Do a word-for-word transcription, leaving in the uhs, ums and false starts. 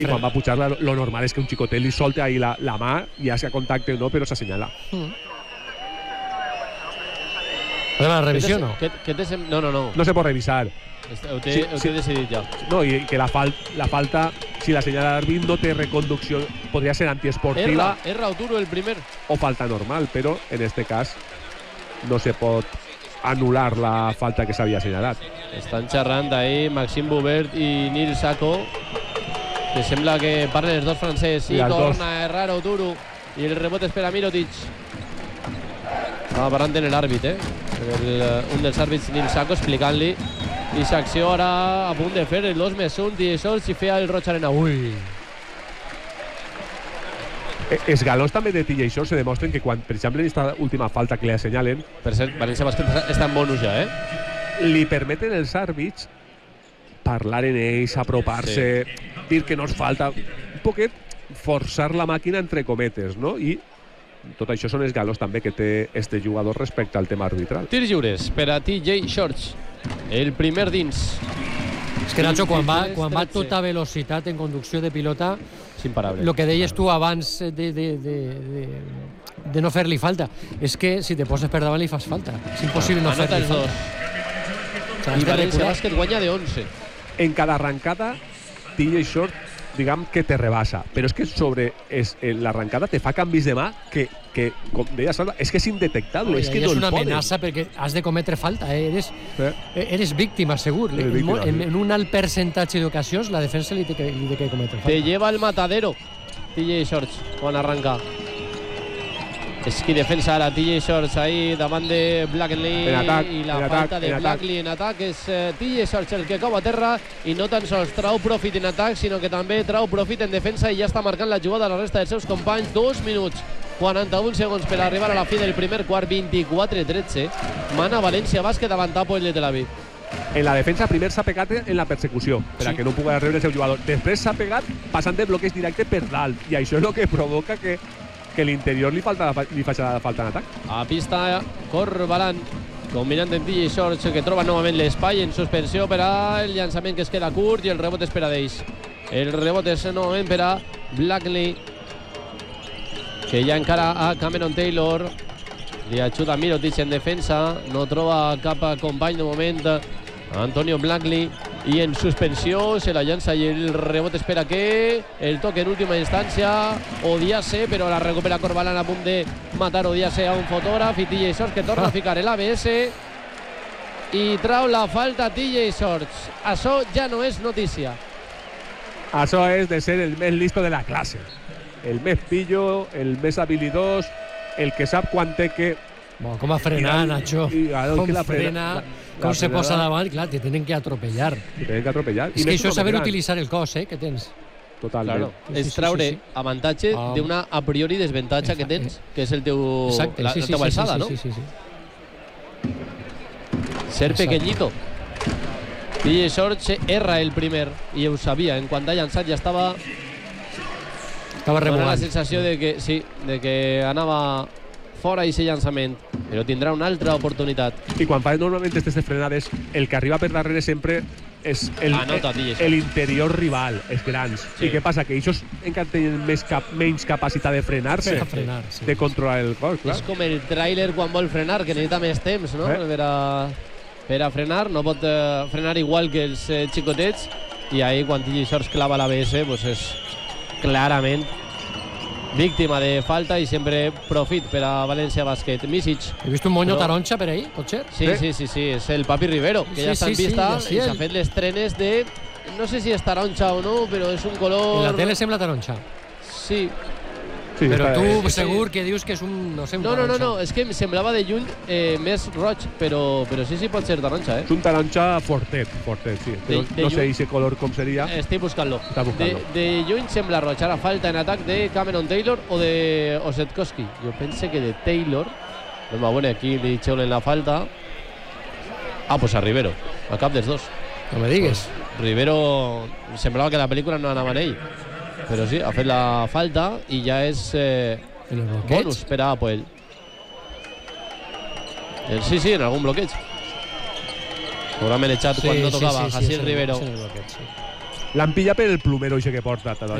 I quan va pujar, lo normal és que un xicotet li solte ahí la, la mà, ja sea contacte o no, però s'assenyala. Mm. ¿Podemos la revisión o no? ¿Qué, qué te sem... No, no, no. No se pot revisar. Ho té, Sí, ho sí. té decidit ja. No, i que la, fal la falta, si la senyala l'àrbit no té reconducció, podria ser antiesportiva Erra, erra Oturo el primer. o falta normal, però en este cas no se pot anul·lar la falta que s'havia assenyalat. Estan xerrant ahí Maxime Boubert i Nil Sacco, que sembla que parlen els dos francesos. I, I els torna dos. a errar Oturo. I el rebot és per a Mirotic. Estava parlant en l'àrbit, eh? El, un dels àrbits, Nil Sacco, explicant-li. I s'acció ara a punt de fer el dos més un. I això si feia el Roig Arena. Ui! Els galons també de T J Short se demostren que quan, per exemple, en aquesta última falta que li assenyalen, Per cert, València Bàsquet està en bonus ja, eh? li permeten els àrbits parlar en ells, apropar-se, sí. dir que no es falta, un poquet forçar la màquina entre cometes, no? I tot això són els galons també que té este jugador respecte al tema arbitral. Tirs lliures per a T J Shorts. El primer dins. És que Nacho, quan va, vint-i-tres quan va a tretze. tota velocitat en conducció de pilota, És imparable. lo que deies tu abans de, de, de, de, de no fer-li falta, és que si te poses per davant li fas falta. És impossible no Anota fer-li els falta. dos. S'ha I de València recular. Bàsquet guanya de onze. En cada arrancada, T J Short, diguem que te rebassa, però és que sobre es, l'arrancada te fa canvis de mà que, que com deia Salva, és que és indetectable, Ui, és que és no una el poden. amenaça perquè has de cometre falta, eh? eres, Eh? eres víctima, segur. Eres víctima, en, sí. en un alt percentatge d'ocasions la defensa li té que, li té que cometre falta. Te lleva el matadero T J Shorts quan arranca. És qui defensa ara T J Shorts ahí davant de Blackley. En atac, i la en falta atac, de en atac. Blackley en atac és eh, T J Shorts el que cau a terra i no tan sols trau profit en atac sinó que també trau profit en defensa i ja està marcant la jugada a la resta dels seus companys. Dos minuts, quaranta-un segons per arribar a la fi del primer quart, vint-i-quatre tretze. Mana València Bàsquet davant Hapoel de Tel Aviv. En la defensa primer s'ha pegat en la persecució per a Sí. que no pugui rebre el seu jugador. Després s'ha pegat passant de bloqueig directe per dalt i això és el que provoca que, que l'interior li, falta, li faci la falta en atac. A pista Corbalan, combinant amb T J Shorts, que troba novament l'espai en suspensió per al llançament que es queda curt i el rebot és per a d'ells. El rebot és novament per a Blackley, que ja encara a Cameron Taylor. Li ajuda Mirotic en defensa, no troba cap company de moment Antonio Blackley, i en suspensió se la llança i el rebot espera que el toque en última instància Odiase, però la recupera Corbalan a punt de matar Odiase a un fotògraf i T J Shorts que torna a ficar l'A B S i trau la falta T J Shorts. Això ja no és notícia. Això és de ser el més listo de la classe. El més pillo, el més habilidós, el que sap quan té que... Bon, com a frenar, Nacho. I, claro, com que la frena, frena- la- com la se posa frenada- davant, clar, te tenen que atropellar. que tenen que atropellar. És I que més això un és saber home gran. utilitzar el cos, eh, que tens. Totalment. Claro, Sí, sí, és sí, traure sí, sí. avantatge Ah. d'una a priori desventatge que tens, que és el teu, Exacte, la, sí, la sí, teua sí, alçada, sí, no? sí, sí, sí. Ser Exacte. pequeñito. T J Shorts erra el primer i ho sabia, en quan ha llançat ja estava Estava dona la remugant. sensació de que sí, de que anava fora aquest llançament, però tindrà una altra oportunitat. I quan fa normalment aquestes frenades, el que arriba per darrere sempre és el, Anota, T J Shorts. el interior rival, els grans. Sí. I què passa? Que ells encara tenen més cap, menys capacitat de frenar-se, Per a frenar, sí. de controlar el cos, clar. És com el tràiler quan vol frenar, que necessita més temps, no? Eh? Per, a, per a frenar, no pot eh, frenar igual que els eh, xicotets, i ahí quan T J Shorts clava l'A B S, pues és clarament víctima de falta i sempre profit per a València Bàsquet. Misic. He vist un moño Però- taronxa per ahí, pot ser? Sí, Sí. sí, sí, sí, és el Papi Rivero, que Sí, ja està sí, en sí, pista ja sí, i s'ha el- fet les trenes de... No sé si és taronxa o no, però és un color... En la tele sembla taronxa. Sí. Sí, Però està- tu és- sí. segur que dius que és un, no sé, un No, no, no, taronxa. no, és que em semblava de lluny eh, més roig, però, però sí, sí pot ser taronxa, eh? És un taronxa fortet, fortet, sí. De- no, de no sé lluny- ese color com seria. Estic buscant-lo. Està buscant-lo. De, de lluny sembla roig. Ara falta en atac de Cameron Taylor o de Osetkowski. Jo pense que de Taylor. No, bueno, aquí li xeulen la falta. Ah, pues a Rivero, a cap dels dos. No me digues. Rivero semblava que la pel·lícula no anava en ell, però sí, ha fet la falta i ja és eh, En el bloqueig. bonus per a Apoel. Eh, Sí, sí, en algun bloqueig. Segurament echat quan no tocava sí, sí, Hassan és en el- Rivero. és en el bloqueig, sí. L'han pillat per el plumero això que porta.